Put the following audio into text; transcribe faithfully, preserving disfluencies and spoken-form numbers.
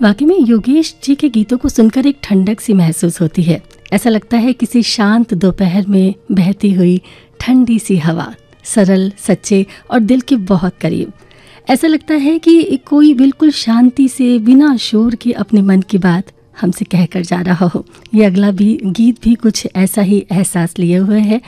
वाकई में योगेश जी के गीतों को सुनकर एक ठंडक सी महसूस होती है। ऐसा लगता है किसी शांत दोपहर में बहती हुई ठंडी सी हवा, सरल, सच्चे और दिल के बहुत करीब। ऐसा लगता है कि कोई बिल्कुल शांति से बिना शोर के अपने मन की बात हमसे कहकर जा रहा हो। ये अगला भी गीत भी कुछ ऐसा ही एहसास लिए हुए है।